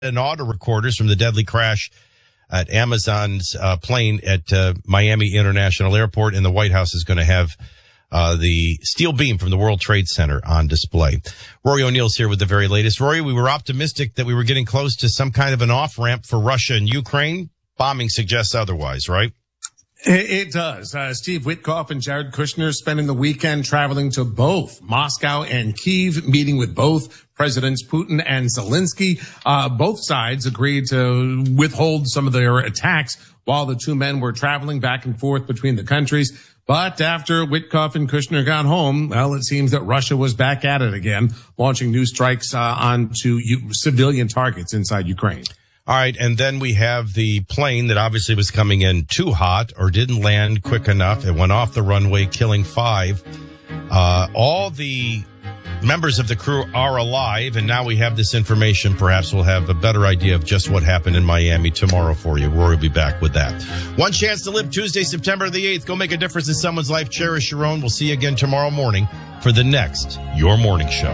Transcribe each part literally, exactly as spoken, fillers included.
and auto recorders from the deadly crash at Amazon's uh, plane at uh, Miami International Airport, and the White House is going to have uh, the steel beam from the World Trade Center on display. Rory O'Neill's here with the very latest. Rory, we were optimistic that we were getting close to some kind of an off-ramp for Russia and Ukraine. Bombing suggests otherwise, right? It, it does. Uh, Steve Witkoff and Jared Kushner spending the weekend traveling to both Moscow and Kyiv, meeting with both Presidents Putin and Zelensky. Uh, both sides agreed to withhold some of their attacks while the two men were traveling back and forth between the countries. But after Witkoff and Kushner got home, well, it seems that Russia was back at it again, launching new strikes uh, onto u- civilian targets inside Ukraine. All right, and then we have the plane that obviously was coming in too hot or didn't land quick enough. It went off the runway, killing five. Uh, all the members of the crew are alive, and now we have this information. Perhaps we'll have a better idea of just what happened in Miami tomorrow for you. Rory will be back with that. One chance to live Tuesday, September the eighth. Go make a difference in someone's life. Cherish your own. We'll see you again tomorrow morning for the next Your Morning Show.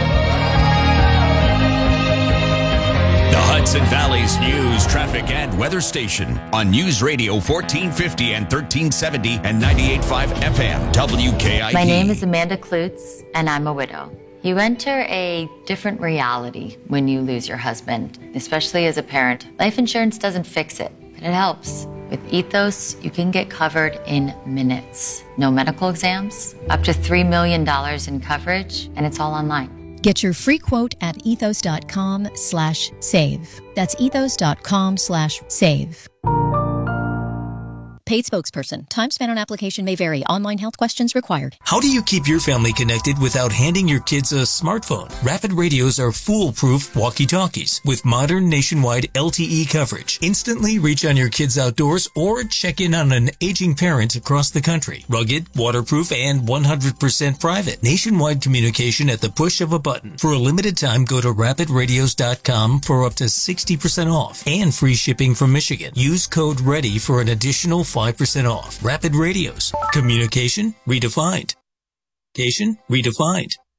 The Hudson Valley's news, traffic, and weather station on News Radio fourteen fifty and thirteen seventy and ninety-eight point five F M, W K I P. My name is Amanda Klutz, and I'm a widow. You enter a different reality when you lose your husband, especially as a parent. Life insurance doesn't fix it, but it helps. With Ethos, you can get covered in minutes. No medical exams, up to three million dollars in coverage, and it's all online. Get your free quote at ethos.com slash save. That's ethos.com slash save. Paid spokesperson. Time spent on application may vary. Online health questions required. How do you keep your family connected without handing your kids a smartphone? Rapid Radios are foolproof walkie-talkies with modern nationwide L T E coverage. Instantly reach on your kids outdoors or check in on an aging parent across the country. Rugged, waterproof, and one hundred percent private. Nationwide communication at the push of a button. For a limited time, go to rapid radios dot com for up to sixty percent off and free shipping from Michigan. Use code READY for an additional five percent off. Rapid Radios. Communication redefined. Communication redefined.